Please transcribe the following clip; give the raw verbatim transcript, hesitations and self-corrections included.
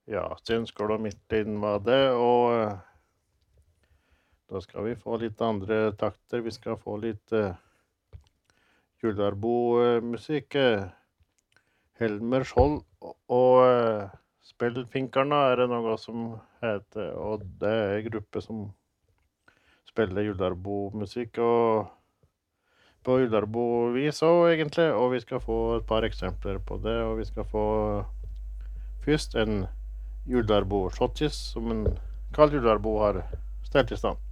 Ja, Stensgård og Midtlin var det, og eh, da skal vi få litt andre takter. Vi skal få litt eh, Jularbo-musikk. Eh, Helmer Skjold og, og eh, Spellfinkarna er det noe som heter, og det er en gruppe som spiller Jularbo-musikk og på Jularbo-vis også, egentlig, og vi skal få et par eksempler på det, og vi skal få først en Jularbo-shottis som en Karl Jularbo har stelt i stand.